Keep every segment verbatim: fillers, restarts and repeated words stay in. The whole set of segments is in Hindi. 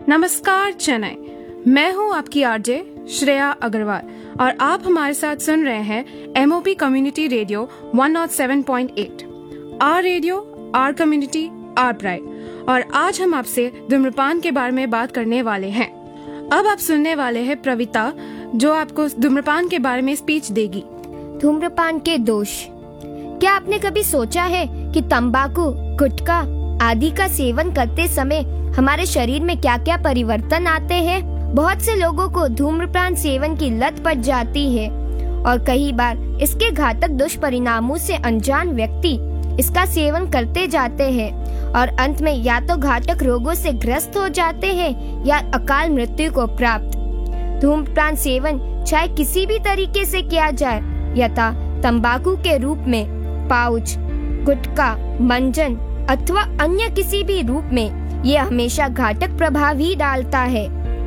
नमस्कार चेन्नई, मैं हूं आपकी आरजे श्रेया अग्रवाल और आप हमारे साथ सुन रहे हैं MOP community radio one O seven point eight. Are radio, are community, are pride. और आज हम आपसे धूम्रपान के बारे में बात करने वाले हैं। अब आप सुनने वाले हैं प्रवीता, जो आपको धूम्रपान के बारे में स्पीच देगी। धूम्रपान के दोष। क्या आपने कभी सोचा है कि तंबाकू, गुटखा आदि का सेवन करते समय हमारे शरीर में क्या क्या परिवर्तन आते हैं? बहुत से लोगों को धूम्रपान सेवन की लत पड़ जाती है और कई बार इसके घातक दुष्परिणामों से अनजान व्यक्ति इसका सेवन करते जाते हैं और अंत में या तो घातक रोगों से ग्रस्त हो जाते हैं या अकाल मृत्यु को प्राप्त। धूम्रपान सेवन चाहे किसी भी तरीके से किया जाए, यथा तंबाकू के रूप में, पाउच, गुटखा, मंजन अथवा अन्य किसी भी रूप में, ये हमेशा घातक प्रभाव ही डालता है।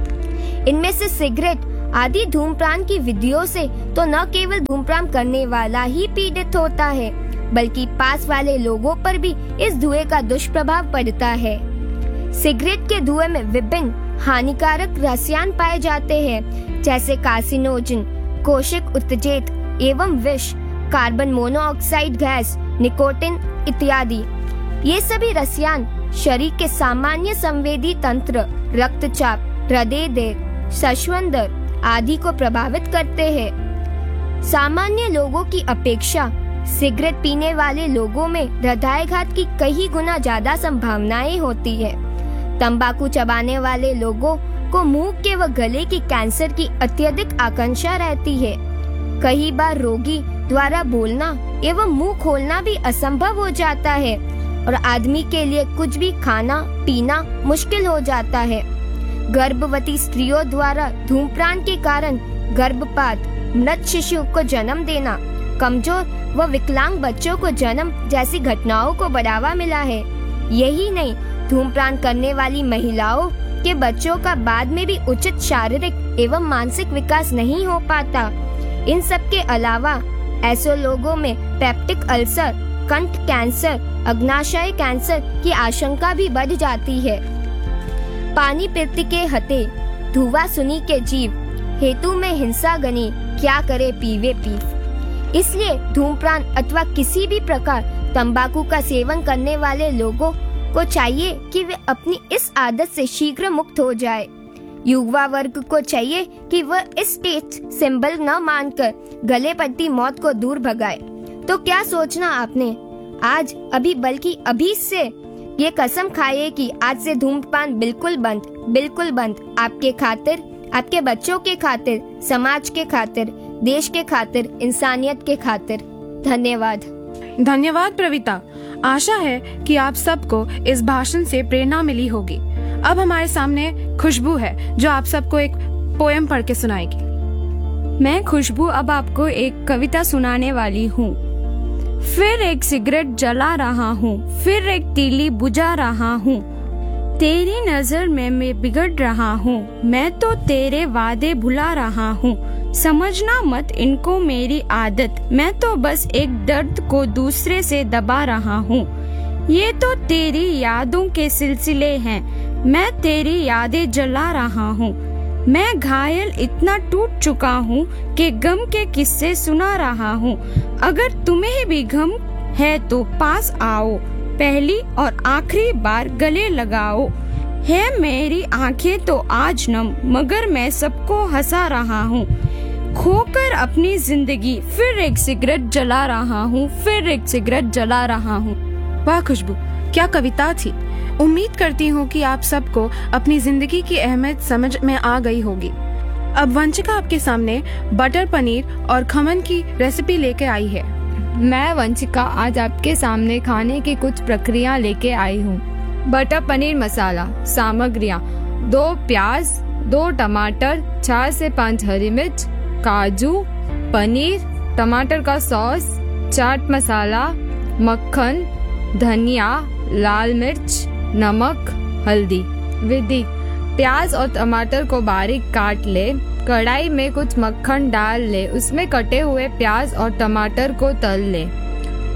इनमें से सिगरेट आदि धूम्रपान की विधियों से तो न केवल धूम्रपान करने वाला ही पीड़ित होता है, बल्कि पास वाले लोगों पर भी इस धुएं का दुष्प्रभाव पड़ता है। सिगरेट के धुएं में विभिन्न हानिकारक रसायन पाए जाते हैं, जैसे कार्सिनोजन, कोशिक उत्तेजक एवं विष, कार्बन मोनोऑक्साइड गैस, निकोटिन इत्यादि। ये सभी रसायन शरीर के सामान्य संवेदी तंत्र, रक्तचाप, हृदय दर, श्वसन आदि को प्रभावित करते हैं। सामान्य लोगों की अपेक्षा सिगरेट पीने वाले लोगों में हृदयाघात की कई गुना ज्यादा संभावनाएं होती है। तंबाकू चबाने वाले लोगों को मुंह के व गले की कैंसर की अत्यधिक आशंका रहती है। कई बार रोगी द्वारा बोलना एवं मुंह खोलना भी असंभव हो जाता है और आदमी के लिए कुछ भी खाना पीना मुश्किल हो जाता है। गर्भवती स्त्रियों द्वारा धूम्रपान के कारण गर्भपात, मृत शिशु को जन्म देना, कमजोर व विकलांग बच्चों को जन्म जैसी घटनाओं को बढ़ावा मिला है। यही नहीं, धूम्रपान करने वाली महिलाओं के बच्चों का बाद में भी उचित शारीरिक एवं मानसिक विकास नहीं हो पाता। इन सब के अलावा ऐसे लोगों में पेप्टिक अल्सर, कंठ कैंसर, अग्नाशय कैंसर की आशंका भी बढ़ जाती है। पानी पीते के हते, धुआं सुनी के जीव, हेतु में हिंसा गनी, क्या करे पीवे पीव। इसलिए धूम्रपान अथवा किसी भी प्रकार तंबाकू का सेवन करने वाले लोगों को चाहिए कि वे अपनी इस आदत से शीघ्र मुक्त हो जाए। युवा वर्ग को चाहिए कि वह इस स्टेट सिंबल न मानकर गले पड़ती मौत को दूर भगाए। तो क्या सोचना आपने? आज अभी बल्कि अभी से ये कसम खाइए कि आज से धूम्रपान बिल्कुल बंद, बिल्कुल बंद। आपके खातिर, आपके बच्चों के खातिर, समाज के खातिर, देश के खातिर, इंसानियत के खातिर। धन्यवाद। धन्यवाद प्रवीता। आशा है कि आप सबको इस भाषण से प्रेरणा मिली होगी। अब हमारे सामने खुशबू है, जो आप सबको एक पोएम पढ़ के सुनाएगी। मैं खुशबू अब आपको एक कविता सुनाने वाली हूँ। फिर एक सिगरेट जला रहा हूँ, फिर एक तीली बुझा रहा हूँ। तेरी नजर में मैं बिगड़ रहा हूँ, मैं तो तेरे वादे भुला रहा हूँ। समझना मत इनको मेरी आदत, मैं तो बस एक दर्द को दूसरे से दबा रहा हूँ। ये तो तेरी यादों के सिलसिले हैं, मैं तेरी यादें जला रहा हूँ। मैं घायल इतना टूट चुका हूँ कि गम के किस्से सुना रहा हूँ। अगर तुम्हें भी गम है तो पास आओ, पहली और आखिरी बार गले लगाओ। है मेरी आंखें तो आज नम, मगर मैं सबको हंसा रहा हूँ। खोकर अपनी जिंदगी फिर एक सिगरेट जला रहा हूँ, फिर एक सिगरेट जला रहा हूँ। वाह खुशबू, क्या कविता थी। उम्मीद करती हूँ कि आप सबको अपनी जिंदगी की अहमियत समझ में आ गई होगी। अब वंशिका आपके सामने बटर पनीर और खमन की रेसिपी लेके आई है। मैं वंशिका आज आपके सामने खाने की कुछ प्रक्रिया लेके आई हूँ। बटर पनीर मसाला। सामग्रियाँ: दो प्याज, दो टमाटर, चार से पाँच हरी मिर्च, काजू, पनीर, टमाटर का सॉस, चाट मसाला, मक्खन, धनिया, लाल मिर्च, नमक, हल्दी। विधि: प्याज और टमाटर को बारीक काट ले, कढ़ाई में कुछ मक्खन डाल ले, उसमें कटे हुए प्याज और टमाटर को तल ले।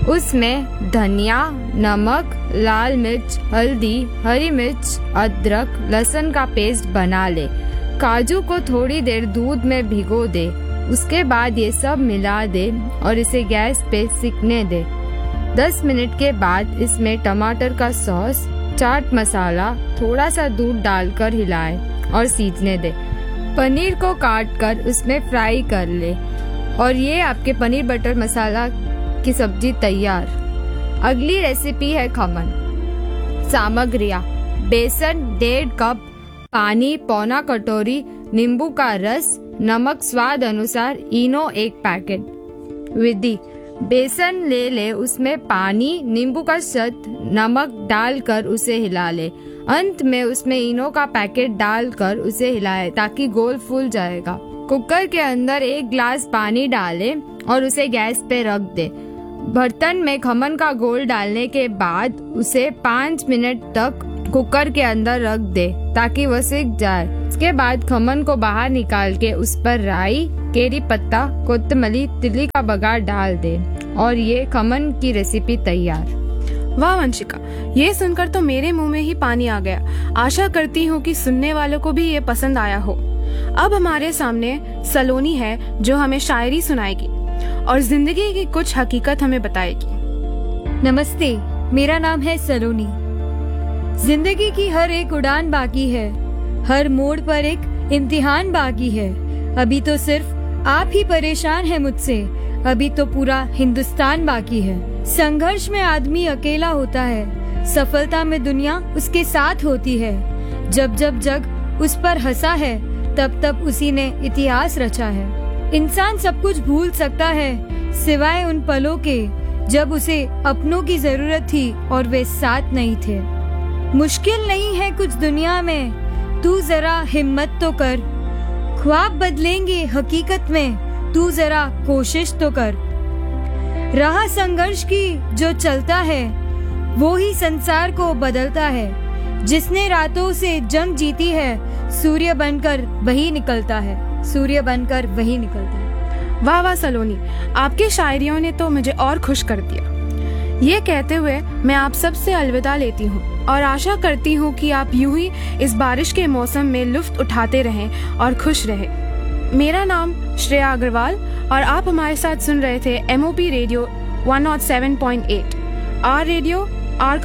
उसमें धनिया, नमक, लाल मिर्च, हल्दी, हरी मिर्च, अदरक, लहसुन का पेस्ट बना ले। काजू को थोड़ी देर दूध में भिगो दे। उसके बाद ये सब मिला दे और इसे गैस पे सिकने दे। दस मिनट के बाद इसमें टमाटर का सॉस, चाट मसाला, थोड़ा सा दूध डालकर हिलाए और सीजने दे। पनीर को काट कर उसमें फ्राई कर ले और ये आपके पनीर बटर मसाला की सब्जी तैयार। अगली रेसिपी है खमन। सामग्रियाँ: बेसन डेढ़ कप, पानी पौना कटोरी, नींबू का रस, नमक स्वाद अनुसार, इनो एक पैकेट। विधि: बेसन ले ले, उसमें पानी, नींबू का शत, नमक डालकर उसे हिला ले। अंत में उसमें इनो का पैकेट डालकर उसे हिलाए ताकि गोल फूल जाएगा। कुकर के अंदर एक गिलास पानी डाले और उसे गैस पे रख दे। बर्तन में खमन का घोल डालने के बाद उसे पाँच मिनट तक कुकर के अंदर रख दे ताकि वह सिक जाए। इसके बाद खमन को बाहर निकाल के उस पर राई, केरी पत्ता, कोतमली, तिली का बघार डाल दे और ये खमन की रेसिपी तैयार। वाह वंशिका, ये सुनकर तो मेरे मुंह में ही पानी आ गया। आशा करती हूँ कि सुनने वालों को भी ये पसंद आया हो। अब हमारे सामने सलोनी है जो हमें शायरी सुनाएगी और जिंदगी की कुछ हकीकत हमें बताएगी। नमस्ते, मेरा नाम है सलोनी। जिंदगी की हर एक उड़ान बाकी है, हर मोड़ पर एक इम्तिहान बाकी है। अभी तो सिर्फ आप ही परेशान हैं मुझसे, अभी तो पूरा हिंदुस्तान बाकी है। संघर्ष में आदमी अकेला होता है, सफलता में दुनिया उसके साथ होती है। जब जब जग उस पर हंसा है, तब तब उसी ने इतिहास रचा है। इंसान सब कुछ भूल सकता है सिवाय उन पलों के जब उसे अपनों की जरूरत थी और वे साथ नहीं थे। मुश्किल नहीं है कुछ दुनिया में, तू जरा हिम्मत तो कर। ख्वाब बदलेंगे हकीकत में, तू जरा कोशिश तो कर। राह संघर्ष की जो चलता है, वो ही संसार को बदलता है। जिसने रातों से जंग जीती है, सूर्य बनकर वही निकलता है, सूर्य बनकर वही निकलता है। वाह वाह सलोनी, आपकी शायरियों ने तो मुझे और खुश कर दिया। ये कहते हुए मैं आप सबसे अलविदा लेती हूँ और आशा करती हूँ कि आप यूं ही इस बारिश के मौसम में लुत्फ उठाते रहें और खुश रहें। मेरा नाम श्रेया अग्रवाल और आप हमारे साथ सुन रहे थे MOP radio one O seven point eight, are radio, are